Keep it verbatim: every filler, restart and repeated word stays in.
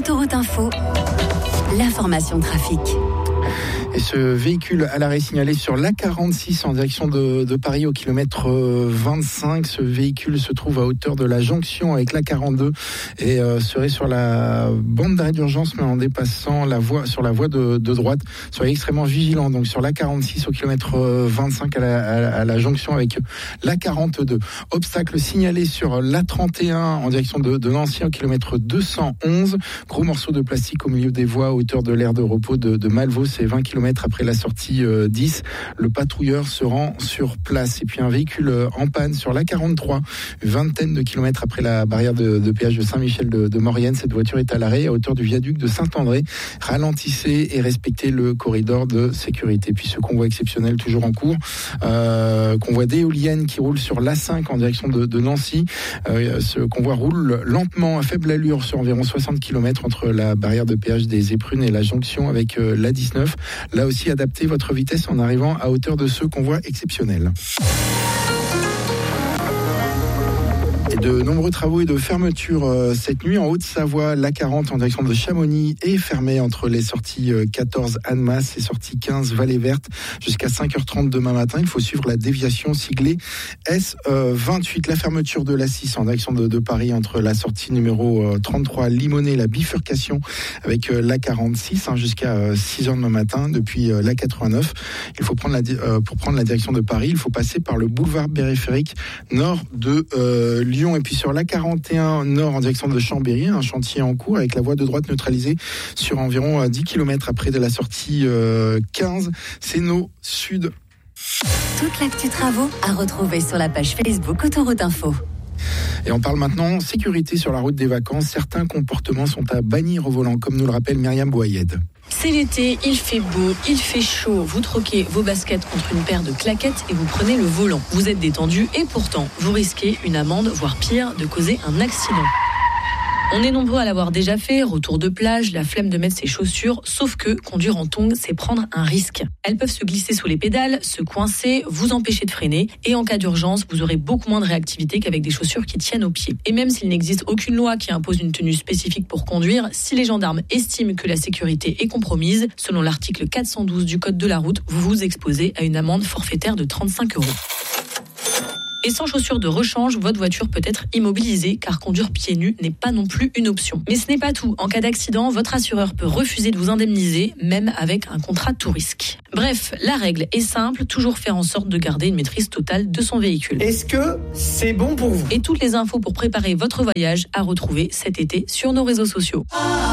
Autoroute Info, l'information trafic. Et ce véhicule à l'arrêt signalé sur l'A quarante-six en direction de, de Paris au kilomètre vingt-cinq. Ce véhicule se trouve à hauteur de la jonction avec l'A quarante-deux et euh, serait sur la bande d'arrêt d'urgence, mais en dépassant la voie, sur la voie de, de droite. Soyez extrêmement vigilants. Donc sur l'A quarante-six au kilomètre vingt-cinq à la, à, à la jonction avec l'A quarante-deux. Obstacle signalé sur l'A trente et un en direction de, de Nancy au kilomètre deux cent onze. Gros morceau de plastique au milieu des voies à hauteur de l'aire de repos de, de Malvaux. C'est vingt kilomètres après la sortie euh, dix. Le patrouilleur se rend sur place. Et puis un véhicule euh, en panne sur l'A quarante-trois, une vingtaine de kilomètres après la barrière de, de péage de Saint-Michel de, de Maurienne. Cette voiture est à l'arrêt à hauteur du viaduc de Saint-André. Ralentissez et respectez le corridor de sécurité. Puis ce convoi exceptionnel toujours en cours. Euh, convoi d'éoliennes qui roule sur l'A cinq en direction de, de Nancy. Euh, ce convoi roule lentement à faible allure sur environ soixante kilomètres entre la barrière de péage des Éprunes et la jonction avec euh, l'A dix-neuf. Là aussi, adaptez votre vitesse en arrivant à hauteur de ce convoi exceptionnel. Et de nombreux travaux et de fermetures euh, cette nuit en Haute-Savoie. L'A quarante en direction de Chamonix est fermée entre les sorties euh, quatorze Annemasse et sortie quinze Vallée Verte jusqu'à cinq heures trente demain matin. Il faut suivre la déviation siglée S vingt-huit. La fermeture de l'A six en direction de, de Paris entre la sortie numéro euh, trente-trois Limonest, la bifurcation avec euh, l'A quarante-six hein, jusqu'à euh, six heures demain matin depuis euh, l'A quatre-vingt-neuf. Il faut prendre la, euh, pour prendre la direction de Paris, il faut passer par le boulevard périphérique nord de euh, Lyon. Et puis sur l'A quarante et un nord en direction de Chambéry, un chantier en cours avec la voie de droite neutralisée sur environ dix kilomètres après de la sortie quinze, Sénaux Sud. Toute l'actu travaux à retrouver sur la page Facebook Autoroute Info. Et on parle maintenant sécurité sur la route des vacances. Certains comportements sont à bannir au volant, comme nous le rappelle Myriam Boyed. C'est l'été, il fait beau, il fait chaud. Vous troquez vos baskets contre une paire de claquettes et vous prenez le volant. Vous êtes détendu et pourtant, vous risquez une amende, voire pire, de causer un accident. On est nombreux à l'avoir déjà fait, retour de plage, la flemme de mettre ses chaussures, sauf que conduire en tongs, c'est prendre un risque. Elles peuvent se glisser sous les pédales, se coincer, vous empêcher de freiner, et en cas d'urgence, vous aurez beaucoup moins de réactivité qu'avec des chaussures qui tiennent aux pieds. Et même s'il n'existe aucune loi qui impose une tenue spécifique pour conduire, si les gendarmes estiment que la sécurité est compromise, selon l'article quatre cent douze du Code de la route, vous vous exposez à une amende forfaitaire de trente-cinq euros. Et sans chaussures de rechange, votre voiture peut être immobilisée car conduire pieds nus n'est pas non plus une option. Mais ce n'est pas tout. En cas d'accident, votre assureur peut refuser de vous indemniser, même avec un contrat tout risque. Bref, la règle est simple, toujours faire en sorte de garder une maîtrise totale de son véhicule. Est-ce que c'est bon pour vous ? Et toutes les infos pour préparer votre voyage à retrouver cet été sur nos réseaux sociaux.